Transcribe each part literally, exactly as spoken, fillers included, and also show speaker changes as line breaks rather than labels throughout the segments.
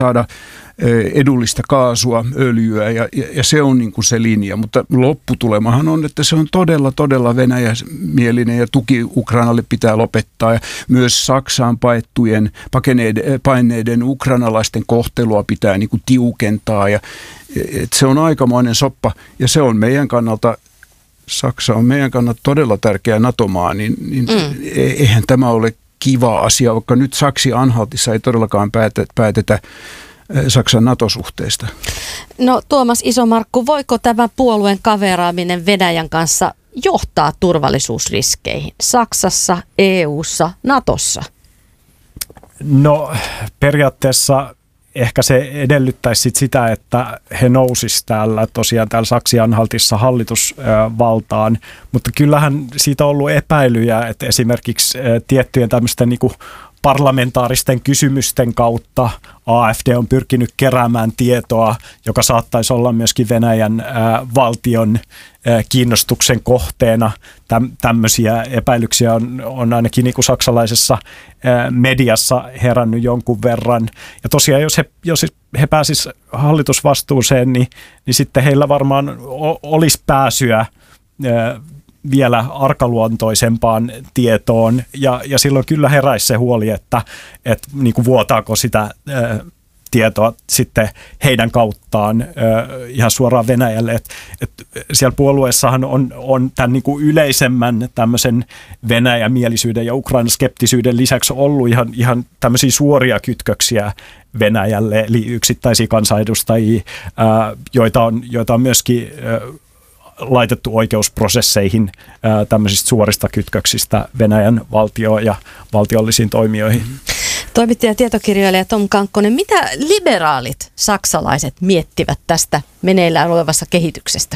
saada edullista kaasua, öljyä ja, ja, ja se on niin kuin se linja. Mutta lopputulemahan on, että se on todella, todella Venäjä-mielinen ja tuki Ukrainalle pitää lopettaa. Ja myös Saksaan paettujen, pakeneiden, paineiden ukrainalaisten kohtelua pitää niin kuin tiukentaa. Ja, et se on aikamoinen soppa ja se on meidän kannalta, Saksa on meidän kannalta todella tärkeä NATO-maa, niin, niin mm. eihän tämä ole kiva asia, vaikka nyt Saksi-Anhaltissa ei todellakaan päätetä, päätetä Saksan NATO-suhteista.
No Tuomas Isomarkku, voiko tämä puolueen kaveraaminen Venäjän kanssa johtaa turvallisuusriskeihin Saksassa, E U:ssa, Natossa?
No periaatteessa ehkä se edellyttäisi sit sitä, että he nousisivat täällä tosiaan täällä Saksi-Anhaltissa hallitusvaltaan, mutta kyllähän siitä on ollut epäilyjä, että esimerkiksi tiettyjen tämmöisten niin kuin parlamentaaristen kysymysten kautta A F D on pyrkinyt keräämään tietoa, joka saattaisi olla myöskin Venäjän ää, valtion ää, kiinnostuksen kohteena. Täm, tämmöisiä epäilyksiä on, on ainakin niin kuin saksalaisessa ää, mediassa herännyt jonkun verran. Ja tosiaan, jos he, jos he pääsisivät hallitusvastuuseen, niin, niin sitten heillä varmaan o, olisi pääsyä ää, vielä arkaluontoisempaan tietoon ja, ja silloin kyllä heräisi se huoli, että, että niin kuin vuotaako sitä ä, tietoa sitten heidän kauttaan ä, ihan suoraan Venäjälle. Et, et siellä puolueessahan on, on tämän niin kuin yleisemmän tämmöisen Venäjämielisyyden ja Ukraina-skeptisyyden lisäksi ollut ihan, ihan tämmöisiä suoria kytköksiä Venäjälle, eli yksittäisiä kansanedustajia, ä, joita, on, joita on myöskin ä, laitettu oikeusprosesseihin ää, tämmöisistä suorista kytköksistä Venäjän valtioon ja valtiollisiin toimijoihin.
Toimittaja ja tietokirjailija Tom Kankkonen, mitä liberaalit saksalaiset miettivät tästä meneillään olevassa kehityksestä?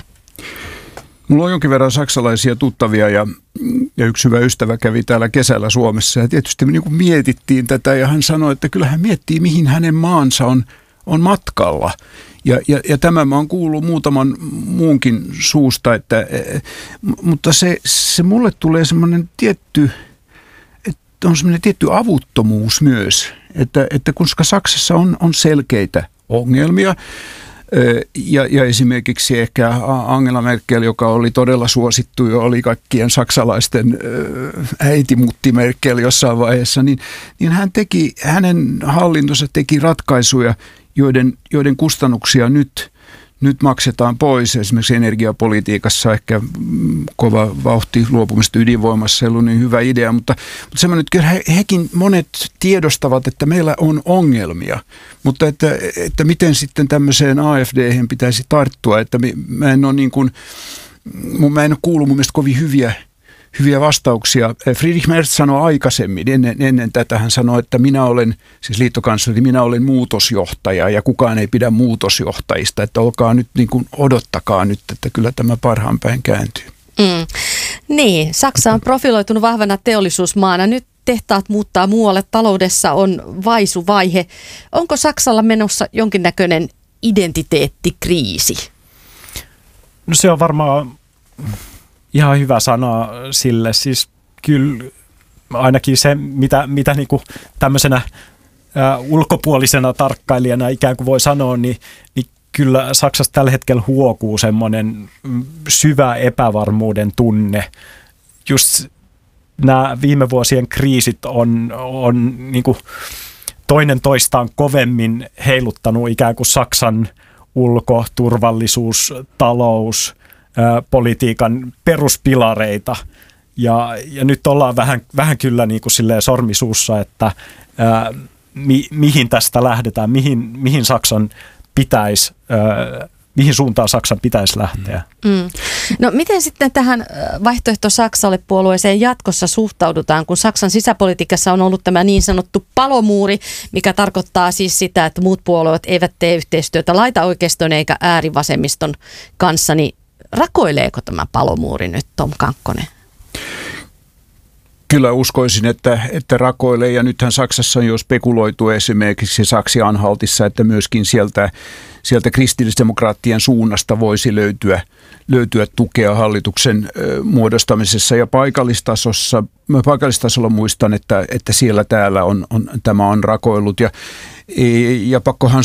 Mulla on jonkin verran saksalaisia tuttavia ja, ja yksi hyvä ystävä kävi täällä kesällä Suomessa ja tietysti me niin kuin mietittiin tätä ja hän sanoi, että kyllä hän miettii, mihin hänen maansa on, on matkalla. Ja, ja, ja tämä mä oon kuullut muutaman muunkin suusta, että, mutta se, se mulle tulee semmoinen tietty, että on semmoinen tietty avuttomuus myös, että, että koska Saksassa on, on selkeitä ongelmia ja, ja esimerkiksi ehkä Angela Merkel, joka oli todella suosittu ja oli kaikkien saksalaisten äitimutti Merkel jossain vaiheessa, niin, niin hän teki, hänen hallintonsa teki ratkaisuja, Joiden, joiden kustannuksia nyt, nyt maksetaan pois. Esimerkiksi energiapolitiikassa ehkä kova vauhti luopumista ydinvoimassa ei ollut niin hyvä idea, mutta, mutta semmoinen, että kyllä he, hekin monet tiedostavat, että meillä on ongelmia, mutta että, että miten sitten tämmöiseen A F D:hen pitäisi tarttua, että mä en ole niin kuin, mä en ole kuullut mun mielestä kovin hyviä Hyviä vastauksia. Friedrich Merz sanoi aikaisemmin, ennen, ennen tätä hän sanoi, että minä olen, siis liittokansleri, minä olen muutosjohtaja ja kukaan ei pidä muutosjohtajista, että olkaa nyt niin kuin odottakaa nyt, että kyllä tämä parhaan päin kääntyy.
Mm. Niin, Saksa on profiloitunut vahvana teollisuusmaana. Nyt tehtaat muuttaa muualle, taloudessa on vaisuvaihe. Onko Saksalla menossa jonkinnäköinen identiteettikriisi?
No se on varmaan ihan hyvä sana sille, siis kyllä ainakin se, mitä, mitä niin kuin tämmöisenä ää, ulkopuolisena tarkkailijana ikään kuin voi sanoa, niin, niin kyllä Saksassa tällä hetkellä huokuu semmoinen syvä epävarmuuden tunne. Just nämä viime vuosien kriisit on, on niin kuin toinen toistaan kovemmin heiluttanut ikään kuin Saksan ulko-, turvallisuus, talous, politiikan peruspilareita ja, ja nyt ollaan vähän, vähän kyllä niin kuin silleen sormisuussa, että ää, mi, mihin tästä lähdetään, mihin, mihin Saksan pitäisi, ää, mihin suuntaan Saksan pitäisi lähteä.
Mm. No miten sitten tähän vaihtoehto Saksalle puolueeseen jatkossa suhtaudutaan, kun Saksan sisäpolitiikassa on ollut tämä niin sanottu palomuuri, mikä tarkoittaa siis sitä, että muut puolueet eivät tee yhteistyötä laitaoikeiston eikä äärivasemmiston kanssa, niin rakoileeko tämä palomuuri nyt, Tom Kankkonen?
Kyllä uskoisin, että, että rakoilee ja nythän Saksassa on jo spekuloitu esimerkiksi Saksi-Anhaltissa, että myöskin sieltä, sieltä kristillisdemokraattien suunnasta voisi löytyä, löytyä tukea hallituksen ö, muodostamisessa ja paikallistasossa, paikallistasolla muistan, että, että siellä täällä on, on, tämä on rakoillut ja Ja pakkohan